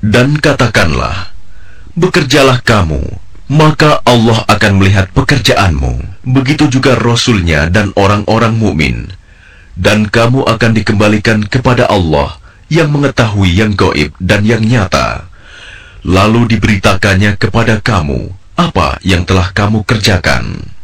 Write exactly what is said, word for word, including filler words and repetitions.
Dan katakanlah, bekerjalah kamu, maka Allah akan melihat pekerjaanmu. Begitu juga Rasul-Nya dan orang-orang mukmin. Dan kamu akan dikembalikan kepada Allah yang mengetahui yang gaib dan yang nyata. Lalu diberitakannya kepada kamu apa yang telah kamu kerjakan.